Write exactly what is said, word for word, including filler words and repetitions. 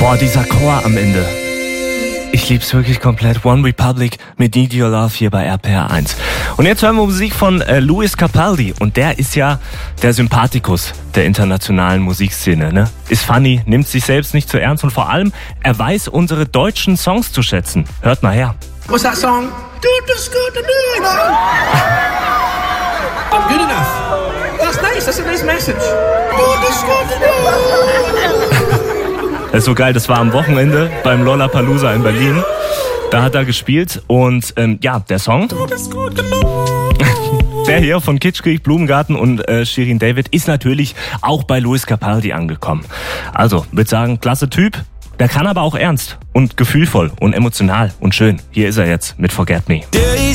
Boah, dieser Chor am Ende. Ich lieb's wirklich komplett. One Republic mit Need Your Love hier bei R P R eins. Und jetzt hören wir Musik von äh, Lewis Capaldi. Und der ist ja der Sympathikus der internationalen Musikszene, ne? Ist funny, nimmt sich selbst nicht zu ernst und vor allem, er weiß unsere deutschen Songs zu schätzen. Hört mal her. What's that song? Do this good to do it all. I'm good enough. That's nice, that's a nice message. Do this good to do it. Das ist so geil, das war am Wochenende beim Lollapalooza in Berlin. Da hat er gespielt und ähm, ja, der Song, der hier von Kitschkrieg, Blumengarten und äh, Shirin David ist natürlich auch bei Lewis Capaldi angekommen. Also, würde sagen, klasse Typ, der kann aber auch ernst und gefühlvoll und emotional und schön. Hier ist er jetzt mit Forget Me.